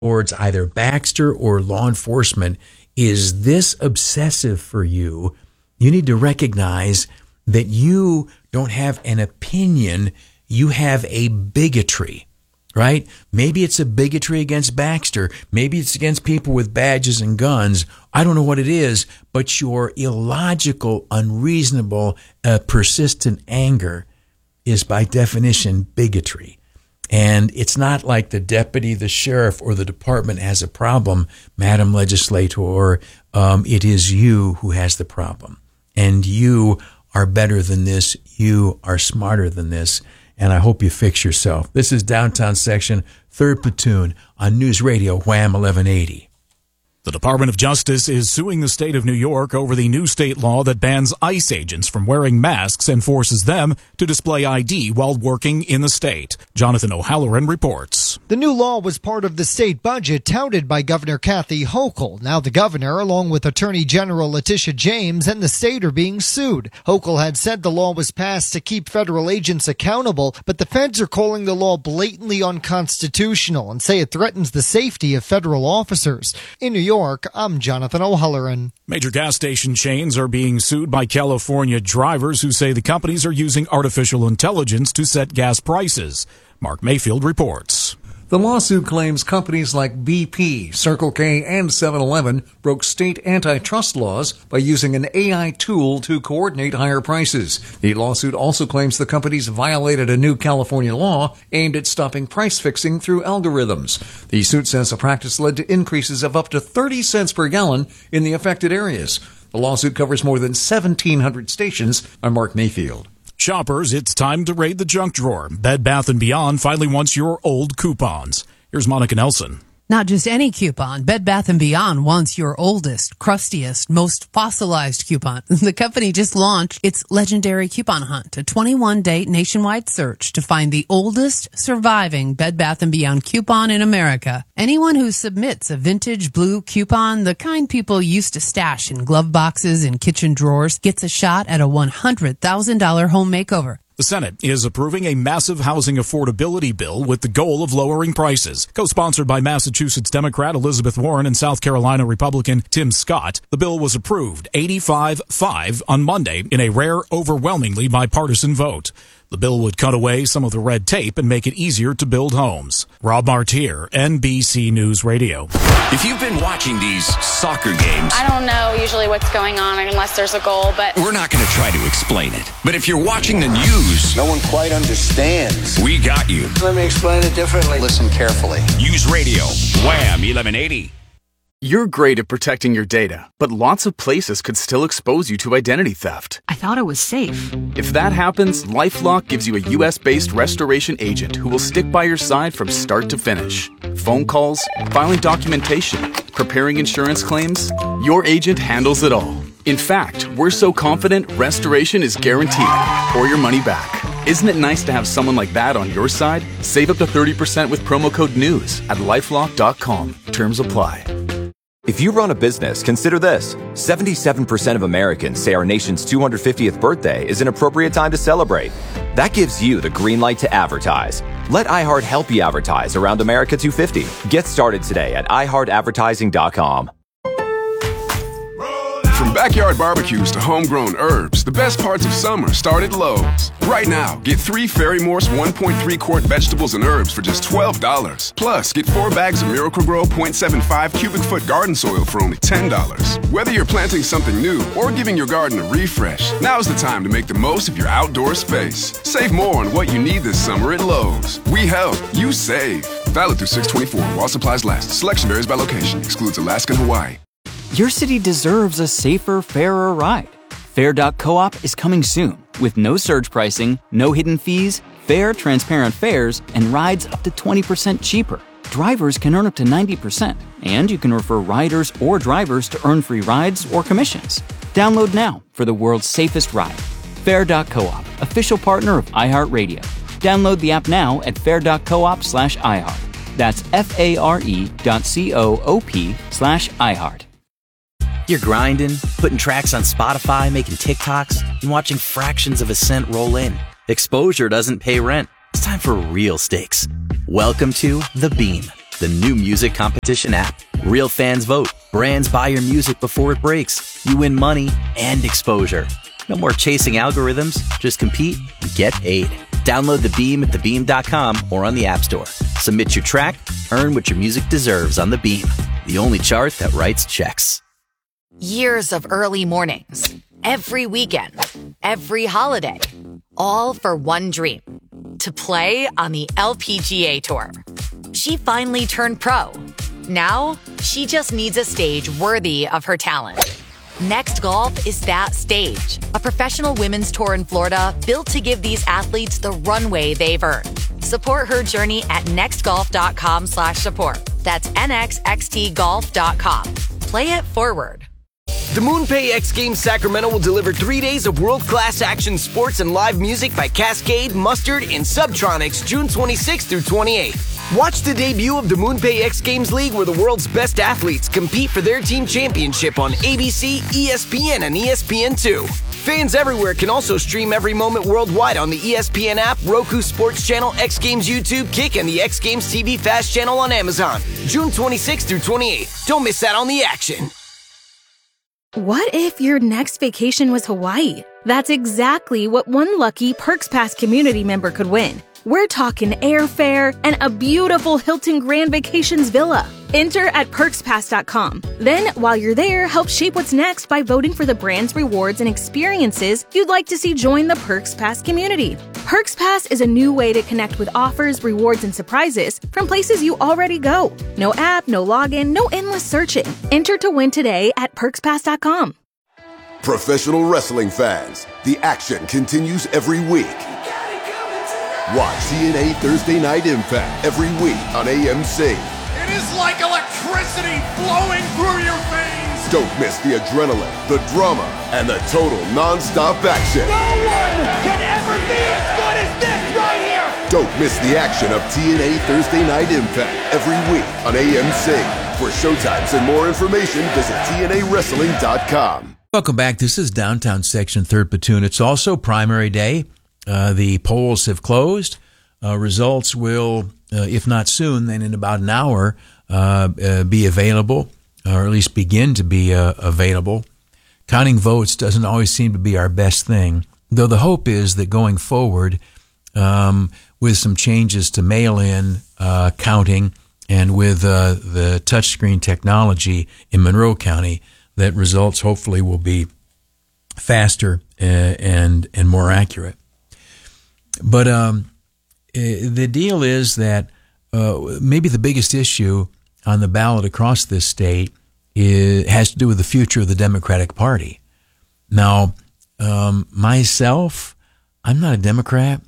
towards either Baxter or law enforcement is this obsessive for you, you need to recognize that you don't have an opinion, you have a bigotry, right? Maybe it's a bigotry against Baxter. Maybe it's against people with badges and guns. I don't know what it is, but your illogical, unreasonable, persistent anger is by definition bigotry. And it's not like the deputy, the sheriff, or the department has a problem, Madam Legislator. It is you who has the problem. And you are better than this. You are smarter than this. And I hope you fix yourself. This is Downtown Section, 3rd Platoon on News Radio Wham 1180. The Department of Justice is suing the state of New York over the new state law that bans ICE agents from wearing masks and forces them to display ID while working in the state. Jonathan O'Halloran reports. The new law was part of the state budget touted by Governor Kathy Hochul. Now the governor, along with Attorney General Letitia James and the state, are being sued. Hochul had said the law was passed to keep federal agents accountable, but the feds are calling the law blatantly unconstitutional and say it threatens the safety of federal officers. In New York, I'm Jonathan O'Halloran. Major gas station chains are being sued by California drivers who say the companies are using artificial intelligence to set gas prices. Mark Mayfield reports. The lawsuit claims companies like BP, Circle K, and 7-Eleven broke state antitrust laws by using an AI tool to coordinate higher prices. The lawsuit also claims the companies violated a new California law aimed at stopping price fixing through algorithms. The suit says the practice led to increases of up to 30 cents per gallon in the affected areas. The lawsuit covers more than 1,700 stations. I'm Mark Mayfield. Shoppers, it's time to raid the junk drawer. Bed Bath & Beyond finally wants your old coupons. Here's Monica Nelson. Not just any coupon. Bed Bath & Beyond wants your oldest, crustiest, most fossilized coupon. The company just launched its legendary coupon hunt, a 21-day nationwide search to find the oldest surviving Bed Bath & Beyond coupon in America. Anyone who submits a vintage blue coupon, the kind people used to stash in glove boxes and kitchen drawers, gets a shot at a $100,000 home makeover. The Senate is approving a massive housing affordability bill with the goal of lowering prices. Co-sponsored by Massachusetts Democrat Elizabeth Warren and South Carolina Republican Tim Scott, the bill was approved 85-5 on Monday in a rare, overwhelmingly bipartisan vote. The bill would cut away some of the red tape and make it easier to build homes. Rob Martier, NBC News Radio. If you've been watching these soccer games, I don't know usually what's going on unless there's a goal, but we're not going to try to explain it. But if you're watching the news, no one quite understands. We got you. Let me explain it differently. Listen carefully. News Radio, Wham 1180. You're great at protecting your data, but lots of places could still expose you to identity theft. I thought it was safe. If that happens, LifeLock gives you a U.S.-based restoration agent who will stick by your side from start to finish. Phone calls, filing documentation, preparing insurance claims, your agent handles it all. In fact, we're so confident restoration is guaranteed or your money back. Isn't it nice to have someone like that on your side? Save up to 30% with promo code NEWS at LifeLock.com. Terms apply. If you run a business, consider this. 77% of Americans say our nation's 250th birthday is an appropriate time to celebrate. That gives you the green light to advertise. Let iHeart help you advertise around America 250. Get started today at iHeartAdvertising.com. From backyard barbecues to homegrown herbs, the best parts of summer start at Lowe's. Right now, get 3 Ferry-Morse 1.3 quart vegetables and herbs for just $12. Plus, get 4 bags of Miracle-Gro 0.75 cubic foot garden soil for only $10. Whether you're planting something new or giving your garden a refresh, now's the time to make the most of your outdoor space. Save more on what you need this summer at Lowe's. We help, you save. Valid through 6/24 while supplies last. Selection varies by location. Excludes Alaska and Hawaii. Your city deserves a safer, fairer ride. Fair.coop is coming soon with no surge pricing, no hidden fees, fair, transparent fares, and rides up to 20% cheaper. Drivers can earn up to 90%, and you can refer riders or drivers to earn free rides or commissions. Download now for the world's safest ride. Fair.coop, official partner of iHeartRadio. Download the app now at fair.coop/iHeart. That's FARE.coop/iHeart. You're grinding, putting tracks on Spotify, making TikToks, and watching fractions of a cent roll in. Exposure doesn't pay rent. It's time for real stakes. Welcome to The Beam. the new music competition app. Real fans vote. Brands buy your music before it breaks. You win money and exposure. No more chasing algorithms. Just compete and get paid. Download the Beam at thebeam.com or on the App Store. Submit your track, earn what your music deserves on the Beam, the only chart that writes checks. Years of early mornings, every weekend, every holiday, all for one dream, to play on the LPGA Tour. She finally turned pro. Now, she just needs a stage worthy of her talent. Next Golf is that stage, a professional women's tour in Florida built to give these athletes the runway they've earned. Support her journey at nextgolf.com/support. That's nxxtgolf.com. Play it forward. The MoonPay X Games Sacramento will deliver 3 days of world-class action sports and live music by Cascade, Mustard, and Subtronics June 26th through 28th. Watch the debut of the MoonPay X Games League, where the world's best athletes compete for their team championship on ABC, ESPN, and ESPN2. Fans everywhere can also stream every moment worldwide on the ESPN app, Roku Sports Channel, X Games YouTube, Kick, and the X Games TV Fast channel on Amazon. June 26th through 28th. Don't miss out on the action. What if your next vacation was Hawaii? That's exactly what one lucky Perks Pass community member could win. We're talking airfare and a beautiful Hilton Grand Vacations villa. Enter at PerksPass.com. Then, while you're there, help shape what's next by voting for the brands, rewards, and experiences you'd like to see join the Perks Pass community. Perks Pass is a new way to connect with offers, rewards, and surprises from places you already go. No app, no login, no endless searching. Enter to win today at PerksPass.com. Professional wrestling fans, the action continues every week. Watch TNA Thursday Night Impact every week on AMC. It is like electricity flowing through your veins. Don't miss the adrenaline, the drama, and the total non-stop action. No one can ever be as good as this right here. Don't miss the action of TNA Thursday Night Impact every week on AMC. For showtimes and more information, visit TNAWrestling.com. Welcome back. This is Downtown Section 3rd Platoon. It's also primary day. The polls have closed. Results will, if not soon, then in about an hour, be available, or at least begin to be available. Counting votes doesn't always seem to be our best thing, though the hope is that going forward, with some changes to mail-in counting and with the touchscreen technology in Monroe County, that results hopefully will be faster and more accurate. But the deal is that maybe the biggest issue on the ballot across this state has to do with the future of the Democratic Party. Now, myself, I'm not a Democrat.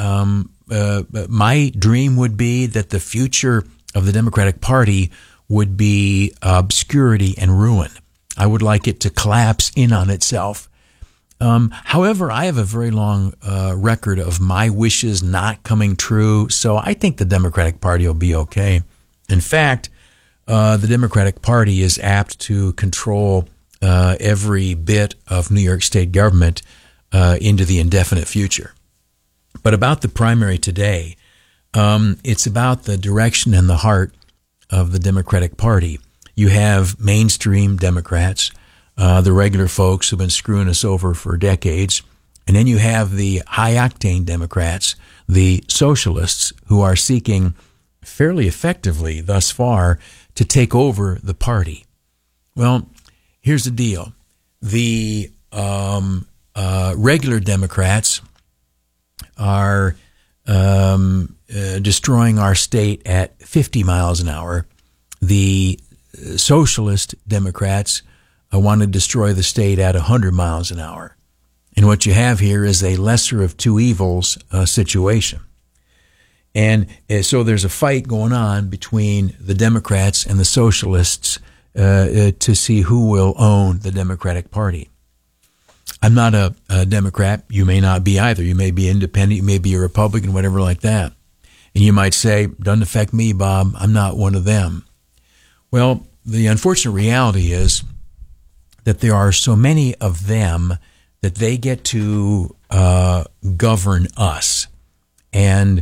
My dream would be that the future of the Democratic Party would be obscurity and ruin. I would like it to collapse in on itself. However, I have a very long record of my wishes not coming true, so I think the Democratic Party will be okay. In fact, the Democratic Party is apt to control every bit of New York State government into the indefinite future. But about the primary today, it's about the direction and the heart of the Democratic Party. You have mainstream Democrats, the regular folks who've been screwing us over for decades. And then you have the high-octane Democrats, the socialists, who are seeking fairly effectively thus far to take over the party. Well, here's the deal. The regular Democrats are destroying our state at 50 miles an hour. The socialist Democrats want to destroy the state at 100 miles an hour. And what you have here is a lesser of two evils situation. And so there's a fight going on between the Democrats and the socialists to see who will own the Democratic Party. I'm not a Democrat. You may not be either. You may be independent. You may be a Republican, whatever like that. And you might say, doesn't affect me, Bob. I'm not one of them. Well, the unfortunate reality is that there are so many of them that they get to govern us. And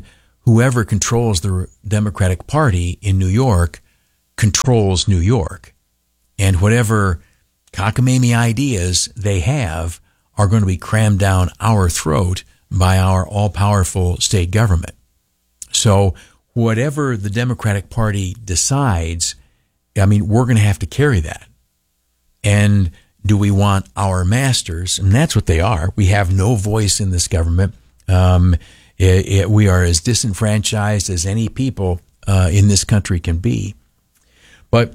whoever controls the Democratic Party in New York controls New York. And whatever cockamamie ideas they have are going to be crammed down our throat by our all-powerful state government. So whatever the Democratic Party decides, I mean, we're going to have to carry that. And do we want our masters? And that's what they are. We have no voice in this government. We are as disenfranchised as any people in this country can be. But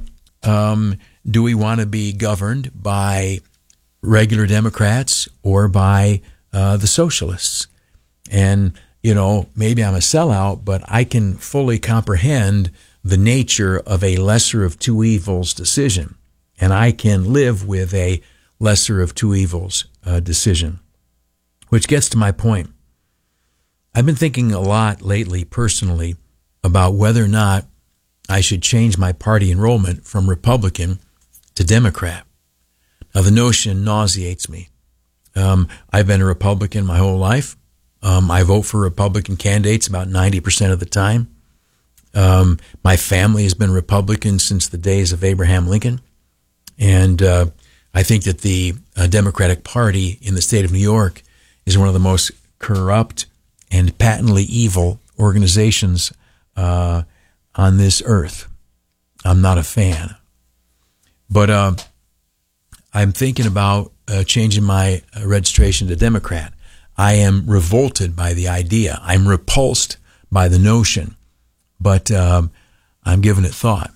do we want to be governed by regular Democrats or by the socialists? And, you know, maybe I'm a sellout, but I can fully comprehend the nature of a lesser of two evils decision. And I can live with a lesser of two evils decision, which gets to my point. I've been thinking a lot lately, personally, about whether or not I should change my party enrollment from Republican to Democrat. Now, the notion nauseates me. I've been a Republican my whole life. I vote for Republican candidates about 90% of the time. My family has been Republican since the days of Abraham Lincoln. And I think that the Democratic Party in the state of New York is one of the most corrupt and patently evil organizations on this earth. I'm not a fan. But I'm thinking about changing my registration to Democrat. I am revolted by the idea. I'm repulsed by the notion. But I'm giving it thought.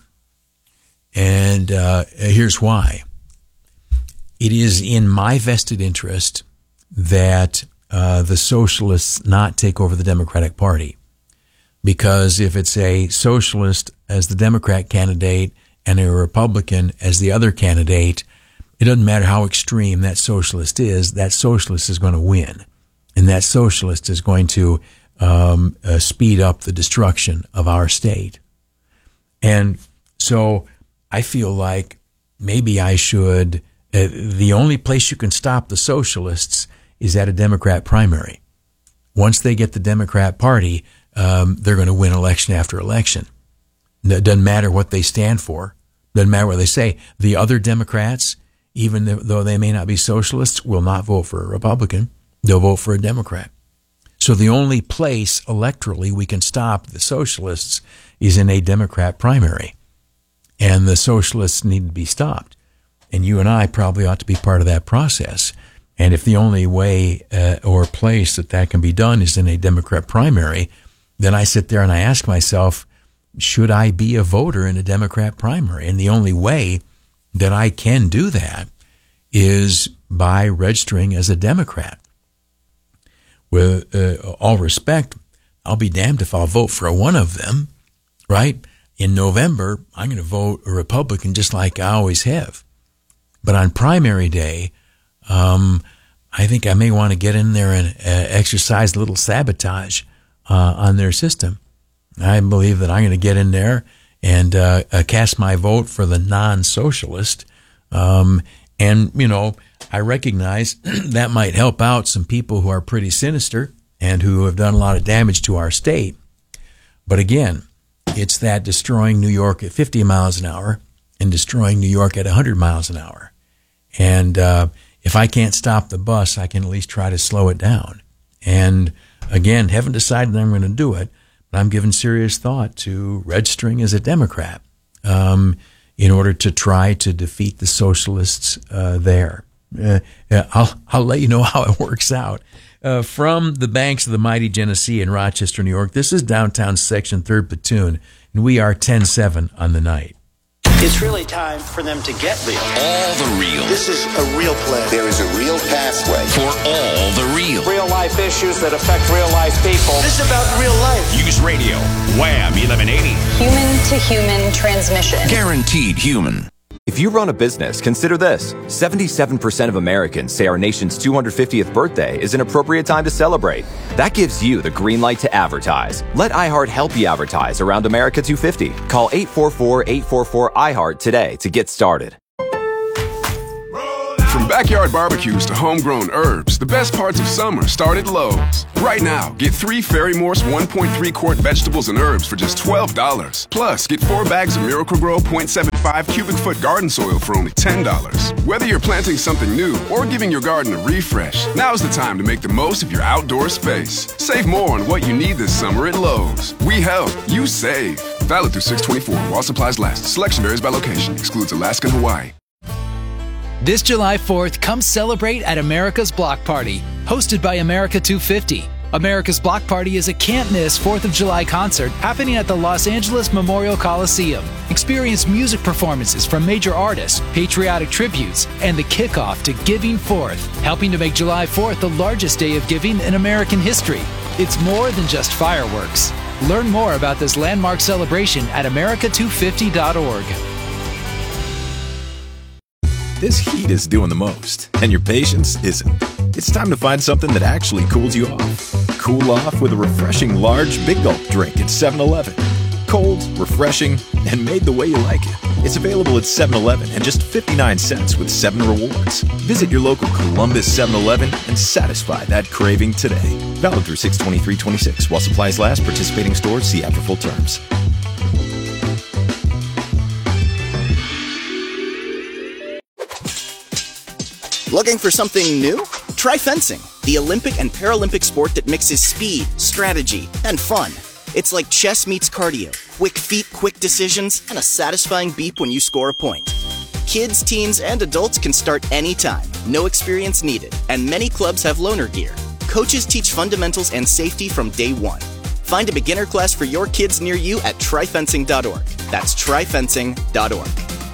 And here's why. It is in my vested interest that the socialists not take over the Democratic Party. Because if it's a socialist as the Democrat candidate and a Republican as the other candidate, it doesn't matter how extreme that socialist is going to win. And that socialist is going to speed up the destruction of our state. And so I feel like maybe I should, the only place you can stop the socialists is at a Democrat primary. Once they get the Democrat Party, they're going to win election after election. It doesn't matter what they stand for. Doesn't matter what they say. The other Democrats, even though they may not be socialists, will not vote for a Republican. They'll vote for a Democrat. So the only place electorally we can stop the socialists is in a Democrat primary. And the socialists need to be stopped. And you and I probably ought to be part of that process. And if the only way or place that can be done is in a Democrat primary, then I sit there and I ask myself, should I be a voter in a Democrat primary? And the only way that I can do that is by registering as a Democrat. With all respect, I'll be damned if I'll vote for one of them, right? In November, I'm going to vote a Republican just like I always have. But on primary day, I think I may want to get in there and exercise a little sabotage on their system. I believe that I'm going to get in there and cast my vote for the non-socialist. And, you know, I recognize that might help out some people who are pretty sinister and who have done a lot of damage to our state. But again, it's that destroying New York at 50 miles an hour and destroying New York at 100 miles an hour. And if I can't stop the bus, I can at least try to slow it down. And again, haven't decided I'm going to do it, but I'm giving serious thought to registering as a Democrat in order to try to defeat the socialists there. I'll let you know how it works out. From the banks of the mighty Genesee in Rochester, New York, this is Downtown Section 3rd Platoon, and we are 10-7 on the night. It's really time for them to get real. All the real. This is a real plan. There is a real pathway. For all the real. Real life issues that affect real life people. This is about real life. Use radio. Wham! 1180. Human to human transmission. Guaranteed human. If you run a business, consider this. 77% of Americans say our nation's 250th birthday is an appropriate time to celebrate. That gives you the green light to advertise. Let iHeart help you advertise around America 250. Call 844-844-iHeart today to get started. Roll out. From backyard barbecues to homegrown herbs, the best parts of summer start at Lowe's. Right now, get 3 Ferry Morse 1.3 quart vegetables and herbs for just $12. Plus, get 4 bags of Miracle-Gro 0.75 cubic foot garden soil for only $10. Whether you're planting something new or giving your garden a refresh, now's the time to make the most of your outdoor space. Save more on what you need this summer at Lowe's. We help, you save. Valid through 6/24 while supplies last. Selection varies by location. Excludes Alaska and Hawaii. This July 4th, come celebrate at America's Block Party, hosted by America 250. America's Block Party is a can't-miss 4th of July concert happening at the Los Angeles Memorial Coliseum. Experience music performances from major artists, patriotic tributes, and the kickoff to Giving Forth, helping to make July 4th the largest day of giving in American history. It's more than just fireworks. Learn more about this landmark celebration at america250.org. This heat is doing the most, and your patience isn't. It's time to find something that actually cools you off. Cool off with a refreshing large Big Gulp drink at 7-Eleven. Cold, refreshing, and made the way you like it. It's available at 7-Eleven and just 59 cents with 7 rewards. Visit your local Columbus 7-Eleven and satisfy that craving today. Valid through 6/23/26 while supplies last. Participating stores see app for full terms. Looking for something new? Try fencing, the Olympic and Paralympic sport that mixes speed, strategy, and fun. It's like chess meets cardio, quick feet, quick decisions, and a satisfying beep when you score a point. Kids, teens, and adults can start anytime, no experience needed, and many clubs have loaner gear. Coaches teach fundamentals and safety from day one. Find a beginner class for your kids near you at tryfencing.org. That's tryfencing.org.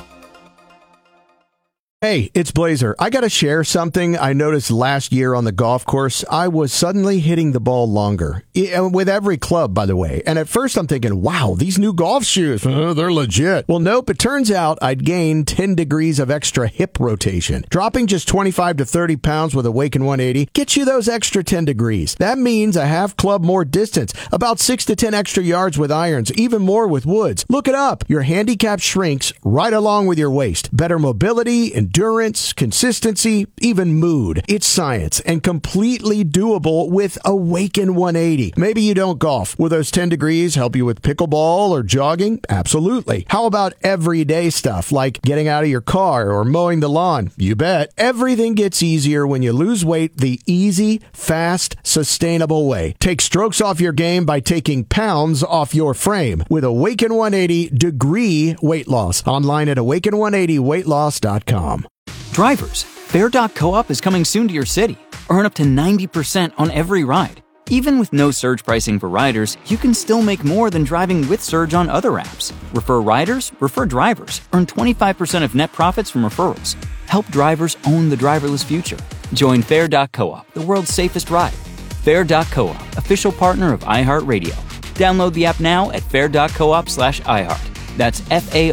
Hey, it's Blazer. I got to share something I noticed last year on the golf course. I was suddenly hitting the ball longer, with every club, by the way. And at first I'm thinking, wow, these new golf shoes, they're legit. Well, nope, it turns out I'd gained 10 degrees of extra hip rotation. Dropping just 25 to 30 pounds with Awaken 180 gets you those extra 10 degrees. That means a half club more distance, about 6 to 10 extra yards with irons, even more with woods. Look it up. Your handicap shrinks right along with your waist. Better mobility, endurance, consistency, even mood. It's science and completely doable with Awaken 180. Maybe you don't golf. Will those 10 degrees help you with pickleball or jogging? Absolutely. How about everyday stuff like getting out of your car or mowing the lawn? You bet. Everything gets easier when you lose weight the easy, fast, sustainable way. Take strokes off your game by taking pounds off your frame with Awaken 180 degree weight loss. Online at awaken180weightloss.com. Drivers, Fair.coop is coming soon to your city. Earn up to 90% on every ride. Even with no surge pricing for riders, you can still make more than driving with surge on other apps. Refer riders, refer drivers. Earn 25% of net profits from referrals. Help drivers own the driverless future. Join Fair.coop, the world's safest ride. Fair.coop, official partner of iHeartRadio. Download the app now at fair.coop/iHeart. That's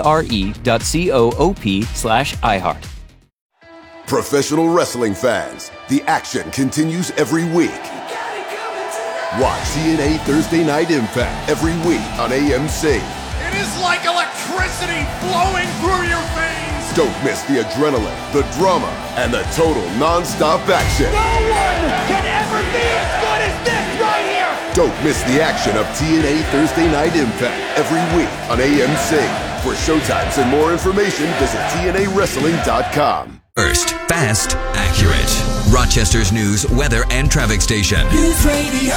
FARE.coop/iHeart. Professional wrestling fans, the action continues every week. Watch TNA Thursday Night Impact every week on AMC. It is like electricity flowing through your veins. Don't miss the adrenaline, the drama, and the total non-stop action. No one can ever be as good as this right here. Don't miss the action of TNA Thursday Night Impact every week on AMC. For showtimes and more information, visit TNAWrestling.com. First, fast, accurate. Rochester's news, weather, and traffic station. News Radio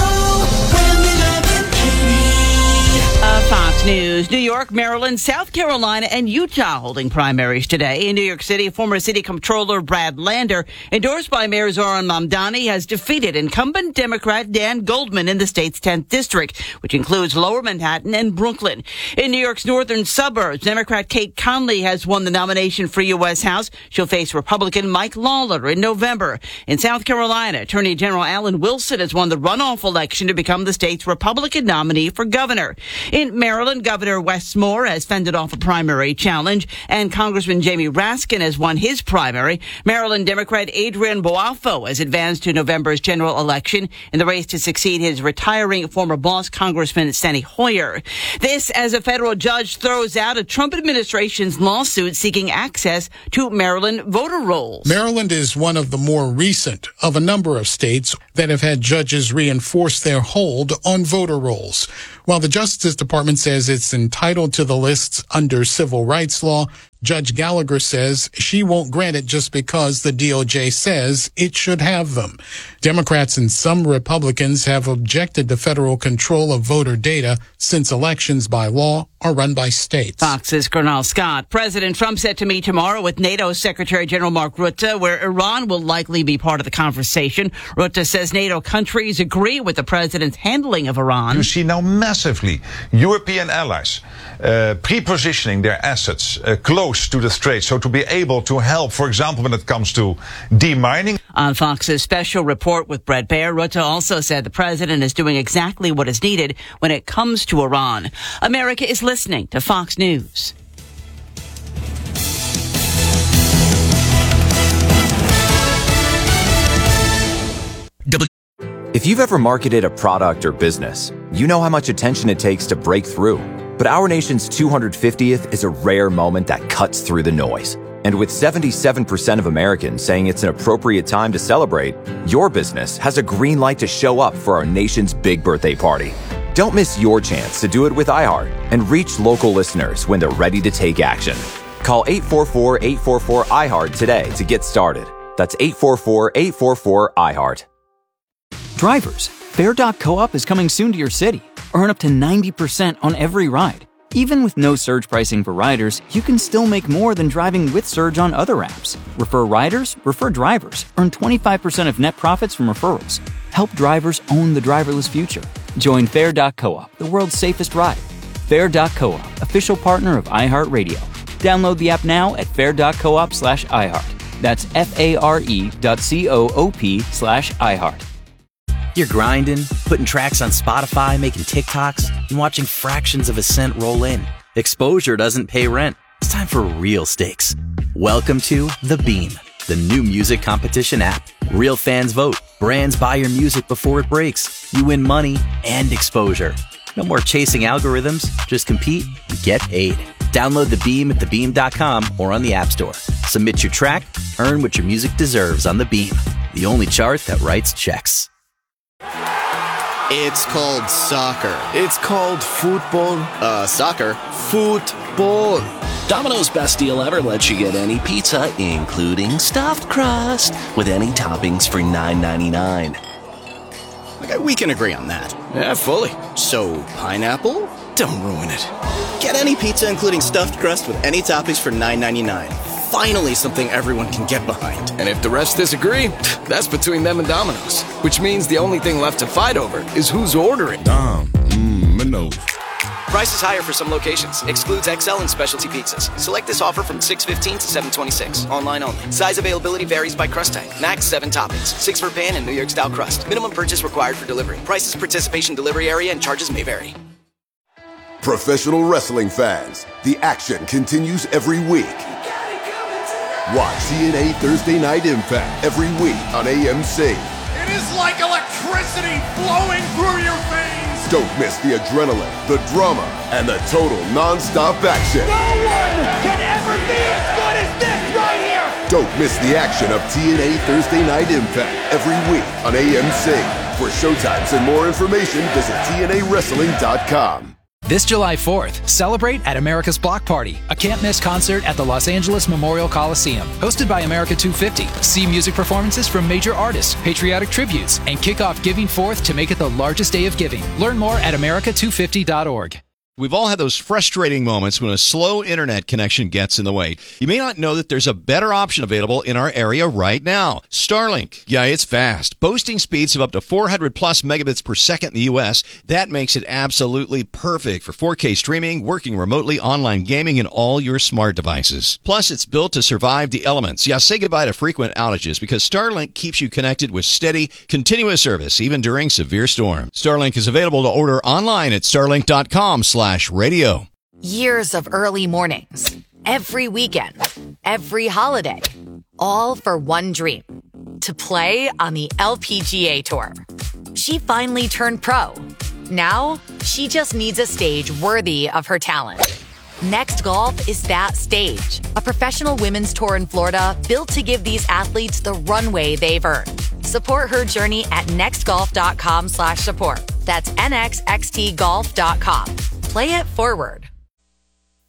1180. Fox News. New York, Maryland, South Carolina, and Utah holding primaries today. In New York City, former city comptroller Brad Lander, endorsed by Mayor Zoran Mamdani, has defeated incumbent Democrat Dan Goldman in the state's 10th district, which includes Lower Manhattan and Brooklyn. In New York's northern suburbs, Democrat Kate Conley has won the nomination for U.S. House. She'll face Republican Mike Lawler in November. In South Carolina, Attorney General Alan Wilson has won the runoff election to become the state's Republican nominee for governor. In Maryland, Governor Wes Moore has fended off a primary challenge, and Congressman Jamie Raskin has won his primary. Maryland Democrat Adrian Boalfo has advanced to November's general election in the race to succeed his retiring former boss, Congressman Steny Hoyer. This as a federal judge throws out a Trump administration's lawsuit seeking access to Maryland voter rolls. Maryland is one of the more recent of a number of states that have had judges reinforce their hold on voter rolls. While the Justice Department says it's entitled to the lists under civil rights law, Judge Gallagher says she won't grant it just because the DOJ says it should have them. Democrats and some Republicans have objected to federal control of voter data since elections by law are run by states. Fox's Cornell Scott. President Trump set to meet tomorrow with NATO Secretary General Mark Rutte, where Iran will likely be part of the conversation. Rutte says NATO countries agree with the president's handling of Iran. You see now massively European allies pre-positioning their assets close to the Strait, so to be able to help, for example, when it comes to demining. On Fox's special report with Brett Baer, Rutte also said the president is doing exactly what is needed when it comes to Iran. America is listening to Fox News. If you've ever marketed a product or business, you know how much attention it takes to break through. But our nation's 250th is a rare moment that cuts through the noise. And with 77% of Americans saying it's an appropriate time to celebrate, your business has a green light to show up for our nation's big birthday party. Don't miss your chance to do it with iHeart and reach local listeners when they're ready to take action. Call 844-844-iHeart today to get started. That's 844-844-iHeart. Drivers, Fare.coop is coming soon to your city. Earn up to 90% on every ride. Even with no surge pricing for riders, you can still make more than driving with Surge on other apps. Refer riders, refer drivers. Earn 25% of net profits from referrals. Help drivers own the driverless future. Join Fare.coop, the world's safest ride. Fare.coop, official partner of iHeartRadio. Download the app now at fare.coop/iHeart. That's FARE.coop/iHeart. You're grinding, putting tracks on Spotify, making TikToks, and watching fractions of a cent roll in. Exposure doesn't pay rent. It's time for real stakes. Welcome to The Beam, the new music competition app. Real fans vote. Brands buy your music before it breaks. You win money and exposure. No more chasing algorithms. Just compete and get paid. Download The Beam at thebeam.com or on the App Store. Submit your track, earn what your music deserves on The Beam, the only chart that writes checks. It's called soccer. It's called football. Soccer. Football. Domino's best deal ever lets you get any pizza, including stuffed crust, with any toppings for $9.99. Okay, we can agree on that. Yeah, fully. So, pineapple? Don't ruin it. Get any pizza, including stuffed crust, with any toppings for $9.99. Finally, something everyone can get behind. And if the rest disagree, that's between them and Domino's. Which means the only thing left to fight over is who's ordering. Domino's. Price is higher for some locations. Excludes XL and specialty pizzas. Select this offer from 6/15 to 7/26. Online only. Size availability varies by crust type. Max 7 toppings. 6 for pan and New York style crust. Minimum purchase required for delivery. Prices, participation, delivery area, and charges may vary. Professional wrestling fans, the action continues every week. Watch TNA Thursday Night Impact every week on AMC. It is like electricity flowing through your veins. Don't miss the adrenaline, the drama, and the total non-stop action. No one can ever be as good as this right here. Don't miss the action of TNA Thursday Night Impact every week on AMC. For showtimes and more information, visit TNAWrestling.com. This July 4th, celebrate at America's Block Party, a can't-miss concert at the Los Angeles Memorial Coliseum. Hosted by America 250. See music performances from major artists, patriotic tributes, and kick off Giving Forth to make it the largest day of giving. Learn more at america250.org. We've all had those frustrating moments when a slow internet connection gets in the way. You may not know that there's a better option available in our area right now. Starlink. Yeah, it's fast. Boasting speeds of up to 400 plus megabits per second in the U.S. That makes it absolutely perfect for 4K streaming, working remotely, online gaming, and all your smart devices. Plus, it's built to survive the elements. Yeah, say goodbye to frequent outages because Starlink keeps you connected with steady, continuous service, even during severe storms. Starlink is available to order online at starlink.com/. radio. Years of early mornings, every weekend, every holiday, all for one dream, to play on the LPGA Tour. She finally turned pro. Now, she just needs a stage worthy of her talent. Next Golf is that stage, a professional women's tour in Florida built to give these athletes the runway they've earned. Support her journey at nextgolf.com/support. That's nxxtgolf.com. Play it forward.